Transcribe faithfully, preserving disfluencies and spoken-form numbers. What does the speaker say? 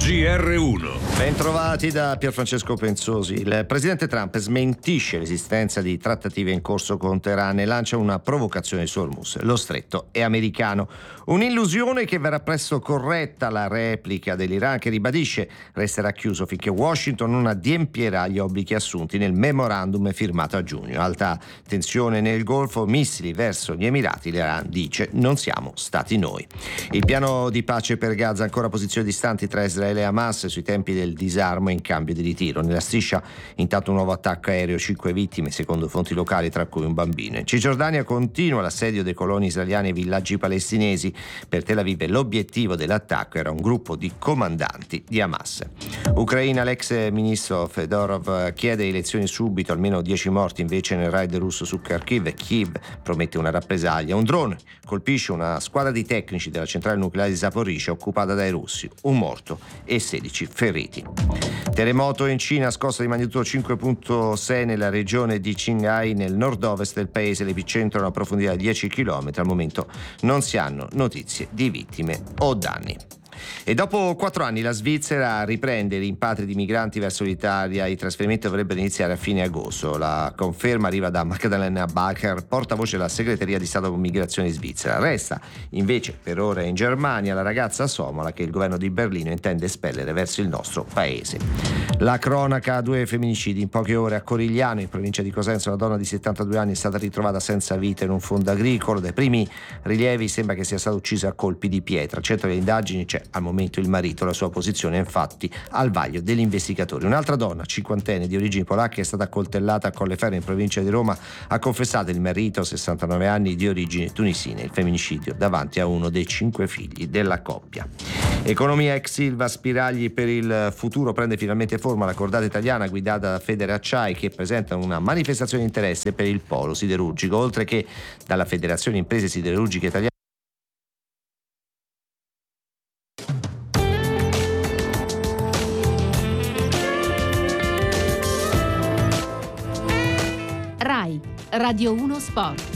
G R uno. Bentrovati da Pierfrancesco Penzosi. Il presidente Trump smentisce l'esistenza di trattative in corso con Teheran e lancia una provocazione su Hormuz. Lo stretto è americano. Un'illusione che verrà presto corretta. La replica dell'Iran, che ribadisce resterà chiuso finché Washington non adempierà gli obblighi assunti nel memorandum firmato a giugno. Alta tensione nel Golfo, missili verso gli Emirati. L'Iran dice: non siamo stati noi. Il piano di pace per Gaza, ancora posizioni distanti tra Israele e Hamas sui tempi del disarmo in cambio di ritiro. Nella striscia intanto un nuovo attacco aereo, cinque vittime secondo fonti locali, tra cui un bambino. In Cisgiordania continua l'assedio dei coloni israeliani e villaggi palestinesi. Per Tel Aviv l'obiettivo dell'attacco era un gruppo di comandanti di Hamas. Ucraina, l'ex ministro Fedorov chiede elezioni subito, almeno dieci morti invece nel raid russo su Kharkiv. Kiev promette una rappresaglia. Un drone colpisce una squadra di tecnici della centrale nucleare di Zaporizhzhia occupata dai russi. Un morto e sedici feriti. Terremoto in Cina, scossa di magnitudo cinque virgola sei nella regione di Qinghai, nel nord-ovest del paese. L'epicentro è a una profondità di dieci chilometri. Al momento non si hanno notizie di vittime o danni. E dopo quattro anni la Svizzera riprende i rimpatri di migranti verso l'Italia. I trasferimenti dovrebbero iniziare a fine agosto. La conferma arriva da Magdalena Bacher, portavoce della segreteria di Stato con migrazione svizzera. Resta invece per ora in Germania la ragazza somala che il governo di Berlino intende espellere verso il nostro paese. La cronaca: due femminicidi in poche ore a Corigliano, in provincia di Cosenza. Una donna di settantadue anni è stata ritrovata senza vita in un fondo agricolo. Dai primi rilievi sembra che sia stata uccisa a colpi di pietra. Al centro delle indagini c'è al momento il marito. La sua posizione è infatti al vaglio degli investigatori. Un'altra donna, cinquantenne di origini polacche, è stata accoltellata a Colleferro in provincia di Roma. Ha confessato il marito, sessantanove anni, di origini tunisine. Il femminicidio davanti a uno dei cinque figli della coppia. Economia ex Silva, spiragli per il futuro. Prende finalmente forma la cordata italiana guidata da Federacciai, che presenta una manifestazione di interesse per il polo siderurgico, oltre che dalla Federazione Imprese Siderurgiche Italiane. RAI Radio uno Sport.